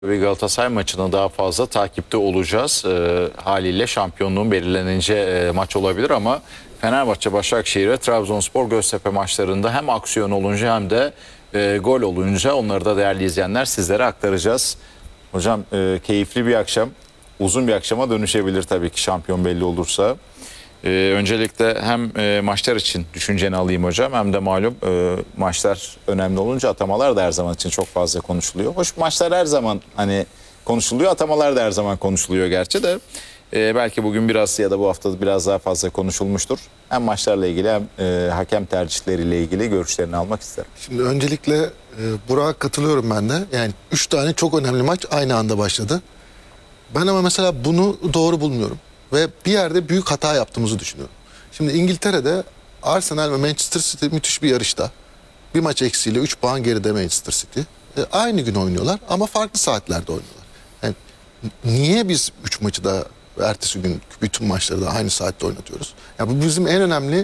Ve Galatasaray maçını daha fazla takipte olacağız. Haliyle şampiyonluğun belirlenince maç olabilir ama Fenerbahçe, Başakşehir ve Trabzonspor, Göztepe maçlarında hem aksiyon olunca hem de gol olunca onları da değerli izleyenler sizlere aktaracağız. Hocam keyifli bir akşam, uzun bir akşama dönüşebilir tabii ki şampiyon belli olursa. Öncelikle hem maçlar için düşünceni alayım hocam, hem de malum maçlar önemli olunca atamalar da her zaman için çok fazla konuşuluyor. Hoş, maçlar her zaman hani konuşuluyor, atamalar da her zaman konuşuluyor gerçi de. Belki bugün biraz ya da bu hafta biraz daha fazla konuşulmuştur. Hem maçlarla ilgili hem hakem tercihleriyle ilgili görüşlerini almak isterim. Şimdi öncelikle Burak'a katılıyorum ben de. Yani 3 tane çok önemli maç aynı anda başladı. Ben ama mesela bunu doğru bulmuyorum. Ve bir yerde büyük hata yaptığımızı düşünüyorum. Şimdi İngiltere'de Arsenal ve Manchester City müthiş bir yarışta. Bir maç eksiğiyle 3 puan geride Manchester City. Aynı gün oynuyorlar ama farklı saatlerde oynuyorlar. Yani niye biz 3 maçı da ertesi gün bütün maçları da aynı saatte oynatıyoruz? Ya bu bizim en önemli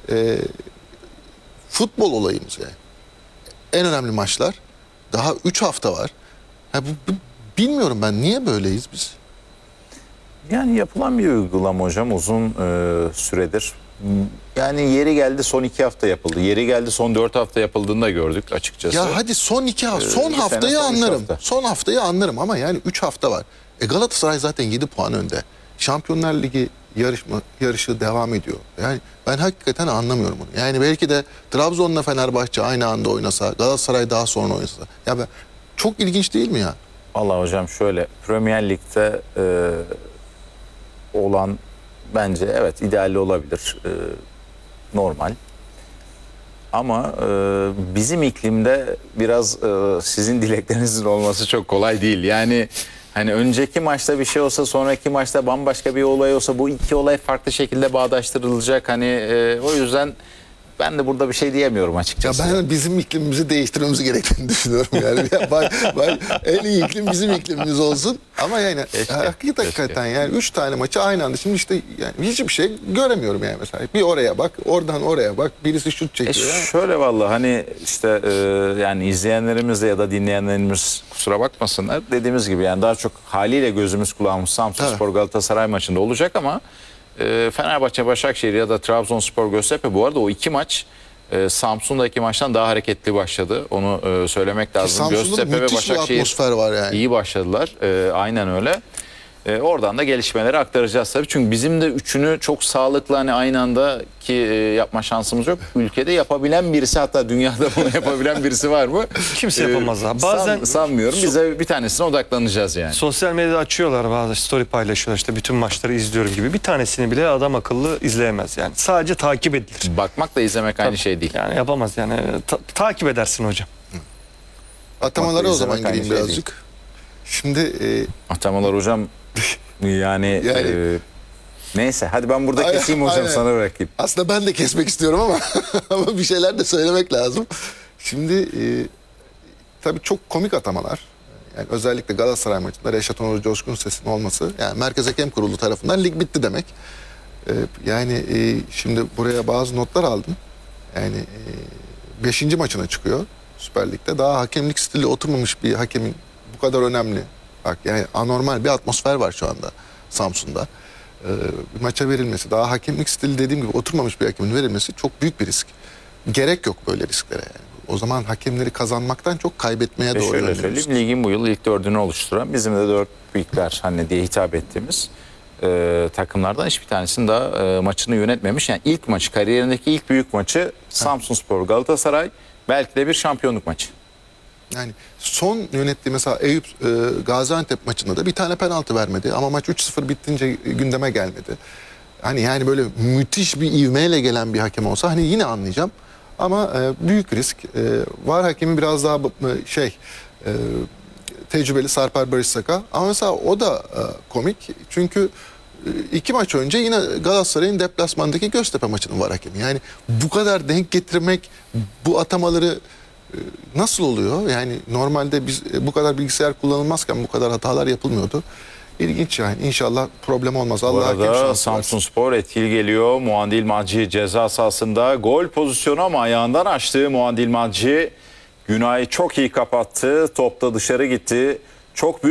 futbol olayımız yani. En önemli maçlar. Daha 3 hafta var. Ya bilmiyorum ben, niye böyleyiz biz? Yani yapılan bir uygulama hocam uzun süredir. Yani yeri geldi son 2 hafta yapıldı. Yeri geldi son 4 hafta yapıldığını da gördük açıkçası. Ya hadi son 2 hafta, son haftayı anlarım. Son haftayı anlarım ama yani 3 hafta var. Galatasaray zaten 7 puan önde. Şampiyonlar Ligi yarışı devam ediyor. Yani ben hakikaten anlamıyorum bunu. Yani belki de Trabzon'la Fenerbahçe aynı anda oynasa, Galatasaray daha sonra oynasa. Ya ben, çok ilginç değil mi ya? Vallahi hocam şöyle, Premier Lig'de olan bence evet idealli olabilir, normal. Ama bizim iklimde biraz sizin dileklerinizin olması çok kolay değil. Yani hani önceki maçta bir şey olsa, sonraki maçta bambaşka bir olay olsa, bu iki olay farklı şekilde bağdaştırılacak. Hani o yüzden ben de burada bir şey diyemiyorum açıkçası. Ya ben bizim iklimimizi değiştirmemiz gerektiğini düşünüyorum yani. Ben en iyi iklim bizim iklimimiz olsun. Ama yani hakikaten yani 3 tane maçı aynı anda. Şimdi işte yani hiçbir şey göremiyorum yani mesela. Bir oraya bak, oradan oraya bak. Birisi şut çekiyor. Şöyle vallahi hani işte yani izleyenlerimiz de ya da dinleyenlerimiz kusura bakmasınlar. Dediğimiz gibi yani daha çok haliyle gözümüz kulağımız Samsunspor Galatasaray maçında olacak ama Fenerbahçe, Başakşehir ya da Trabzonspor, Göztepe, bu arada o 2 maç Samsun'daki maçtan daha hareketli başladı. Onu söylemek lazım. Göztepe ve Başakşehir atmosfer var yani. İyi başladılar. Aynen öyle. Oradan da gelişmeleri aktaracağız tabii. Çünkü bizim de üçünü çok sağlıklı hani aynı anda ki yapma şansımız yok. Ülkede yapabilen birisi, hatta dünyada bunu yapabilen birisi var mı? Kimse yapamaz abi. Bazen sanmıyorum. Bize bir tanesine odaklanacağız yani. Sosyal medyada açıyorlar, bazı story paylaşıyorlar, işte bütün maçları izliyorum gibi. Bir tanesini bile adam akıllı izleyemez yani. Sadece takip edilir. Bakmak da izlemek aynı şey değil. Yani yapamaz yani. Takip edersin hocam. Atamalara o zaman gireyim birazcık. Şimdi atamalar hocam yani neyse hadi ben burada keseyim hocam, aynen. Sana bırakayım. Aslında ben de kesmek istiyorum ama ama bir şeyler de söylemek lazım. Şimdi tabii çok komik atamalar. Yani özellikle Galatasaray maçında Reşat Onur Coşkun Ses'in olması, yani Merkez Hakem Kurulu tarafından lig bitti demek. Yani şimdi buraya bazı notlar aldım. Yani 5. maçına çıkıyor Süper Lig'de. Daha hakemlik stili oturmamış bir hakemin bu kadar önemli. Bak yani anormal bir atmosfer var şu anda Samsun'da. Bir maça verilmesi, daha hakemlik stili dediğim gibi oturmamış bir hakemin verilmesi çok büyük bir risk. Gerek yok böyle risklere yani. O zaman hakemleri kazanmaktan çok kaybetmeye doğru şöyle söyleyeyim, ligin bu yıl ilk 4'ünü oluşturan, bizim de 4 büyükler hani diye hitap ettiğimiz takımlardan hiçbir tanesinin daha maçını yönetmemiş. Yani ilk maçı, kariyerindeki ilk büyük maçı Samsunspor Galatasaray, belki de bir şampiyonluk maçı. Yani son yönettiği mesela Eyüp Gaziantep maçında da bir tane penaltı vermedi ama maç 3-0 bittince gündeme gelmedi. Hani yani böyle müthiş bir ivmeyle gelen bir hakem olsa hani yine anlayacağım ama büyük risk. VAR hakemi biraz daha tecrübeli Sarper Barışsaka, ama mesela o da komik çünkü 2 maç önce yine Galatasaray'ın deplasmandaki Göztepe maçının VAR hakemi. Yani bu kadar denk getirmek, bu atamaları nasıl oluyor? Yani normalde biz bu kadar bilgisayar kullanılmazken bu kadar hatalar yapılmıyordu. İlginç yani. İnşallah problem olmaz. Allah hakem şansı versin. Samsunspor etkili geliyor. Muandil Madji ceza sahasında gol pozisyonu ama ayağından açtı. Muandil Madji Günay'ı çok iyi kapattı. Top da dışarı gitti. çok büyük